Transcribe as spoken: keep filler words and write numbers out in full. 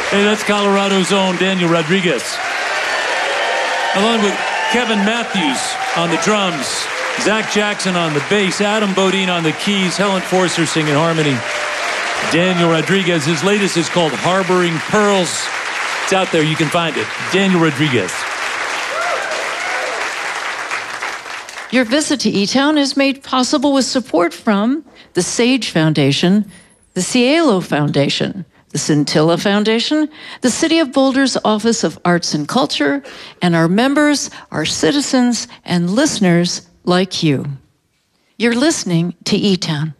Hey, that's Colorado's own Daniel Rodriguez. Along with Kevin Matthews on the drums, Zach Jackson on the bass, Adam Bodine on the keys, Helen Forster singing harmony. Daniel Rodriguez, his latest is called Harboring Pearls. It's out there, you can find it. Daniel Rodriguez. Your visit to E-Town is made possible with support from the SAGE Foundation, the Cielo Foundation, the Scintilla Foundation, the City of Boulder's Office of Arts and Culture, and our members, our citizens, and listeners like you. You're listening to E-Town.